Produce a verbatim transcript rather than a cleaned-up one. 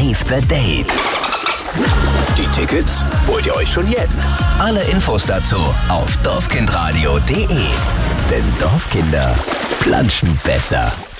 Save the Date. Die Tickets holt ihr euch schon jetzt. Alle Infos dazu auf dorfkindradio punkt de. Denn Dorfkinder planschen besser.